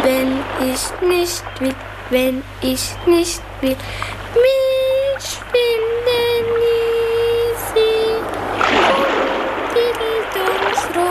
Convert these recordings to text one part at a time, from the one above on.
wenn ich nicht will, wenn ich nicht will. Mich finden nie sie, rum.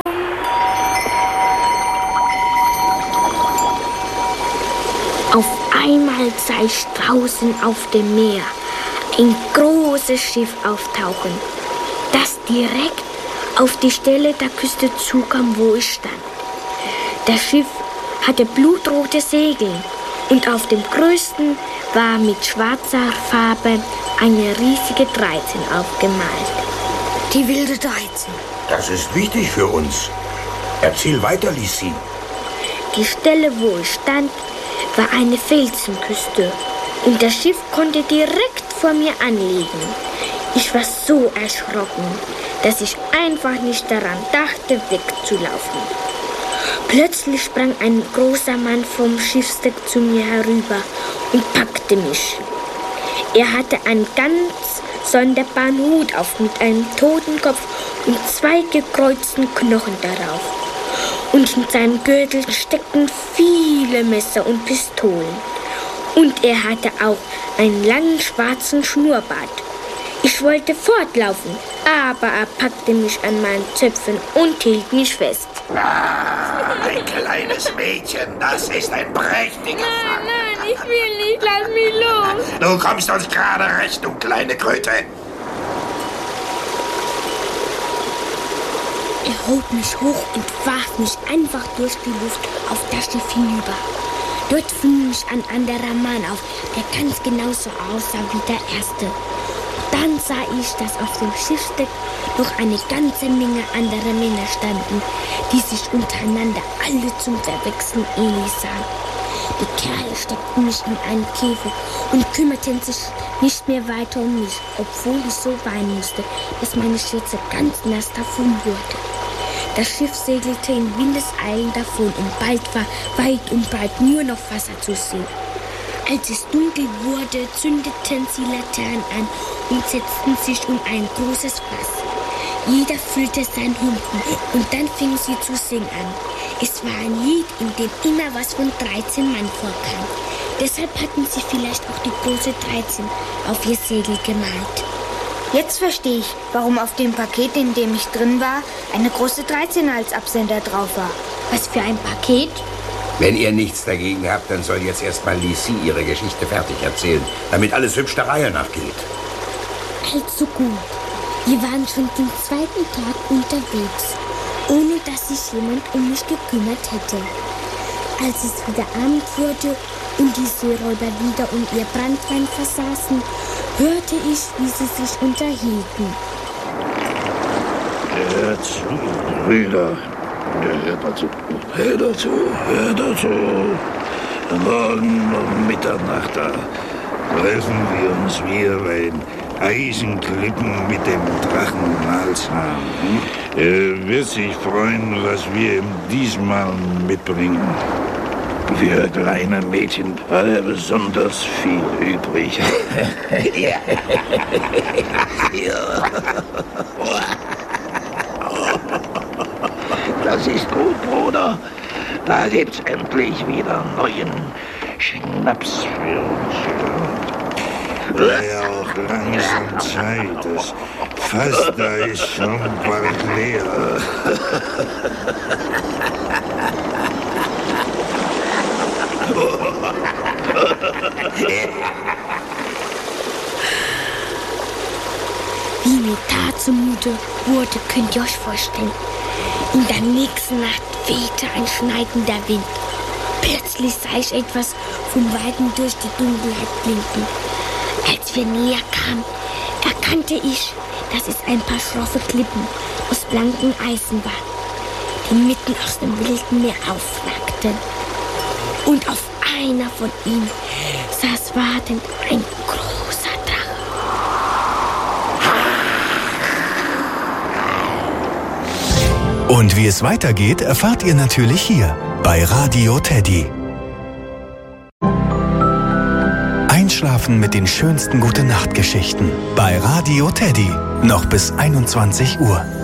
Auf einmal sah ich draußen auf dem Meer ein großes Schiff auftauchen, das direkt auf die Stelle der Küste zukam, wo ich stand. Das Schiff hatte blutrote Segel und auf dem größten war mit schwarzer Farbe eine riesige 13 aufgemalt. Die wilde 13. Das ist wichtig für uns. Erzähl weiter, Lissi. Die Stelle, wo ich stand, war eine Felsenküste und das Schiff konnte direkt vor mir anlegen. Ich war so erschrocken, dass ich einfach nicht daran dachte, wegzulaufen. Plötzlich sprang ein großer Mann vom Schiffsdeck zu mir herüber und packte mich. Er hatte einen ganz sonderbaren Hut auf mit einem Totenkopf und 2 gekreuzten Knochen darauf. Und in seinem Gürtel steckten viele Messer und Pistolen. Und er hatte auch einen langen schwarzen Schnurrbart. Ich wollte fortlaufen, aber er packte mich an meinen Zöpfen und hielt mich fest. Ein kleines Mädchen, das ist ein prächtiger Fang. Nein, ich will nicht, lass mich los. Du kommst uns gerade recht, du kleine Kröte. Er hob mich hoch und warf mich einfach durch die Luft auf das Schiff hinüber. Dort fing mich ein anderer Mann auf, der ganz genauso aussah wie der erste. Dann sah ich, dass auf dem Schiffsdeck noch eine ganze Menge anderer Männer standen, die sich untereinander alle zum Verwechseln ähnlich sahen. Die Kerle steckten mich in einen Käfig und kümmerten sich nicht mehr weiter um mich, obwohl ich so weinen musste, dass meine Schürze ganz nass davon wurde. Das Schiff segelte in Windeseilen davon und bald war weit und breit nur noch Wasser zu sehen. Als es dunkel wurde, zündeten sie Laternen an und setzten sich um ein großes Fass. Jeder füllte seinen Humpen und dann fingen sie zu singen an. Es war ein Lied, in dem immer was von 13 Mann vorkam. Deshalb hatten sie vielleicht auch die große 13 auf ihr Segel gemalt. Jetzt verstehe ich, warum auf dem Paket, in dem ich drin war, eine große 13 als Absender drauf war. Was für ein Paket? Wenn ihr nichts dagegen habt, dann soll jetzt erstmal Lissi ihre Geschichte fertig erzählen, damit alles hübsch der Reihe nachgeht. Also gut. Wir waren schon den 2. Tag unterwegs, ohne dass sich jemand um mich gekümmert hätte. Als es wieder Abend wurde und die Seeräuber wieder um ihr Branntwein versaßen, hörte ich, wie sie sich unterhielten. Hört zu, Brüder. Hört dazu. Hört dazu. Hört dazu. Morgen um Mitternacht da treffen wir uns wieder bei den Eisenklippen mit dem Drachen Malzahn. Er wird sich freuen, was wir ihm diesmal mitbringen. Für kleine Mädchen hat er besonders viel übrig. Ja. Das ist gut, Bruder. Da gibt's endlich wieder neuen Schnaps für uns. War ja auch langsam Zeit. Das Fass da ist schon bald leer. Wie mir da zumute wurde, könnt ihr euch vorstellen. In der nächsten Nacht wehte ein schneidender Wind. Plötzlich sah ich etwas vom Weiten durch die Dunkelheit blinken. Als wir näher kamen, erkannte ich, dass es ein paar schroffe Klippen aus blankem Eisen waren, die mitten aus dem wilden Meer aufragten. Und auf einer von ihnen saß wartend ein großer Drache. Und wie es weitergeht, erfahrt ihr natürlich hier bei Radio Teddy. Einschlafen mit den schönsten Gute-Nacht-Geschichten bei Radio Teddy. Noch bis 21 Uhr.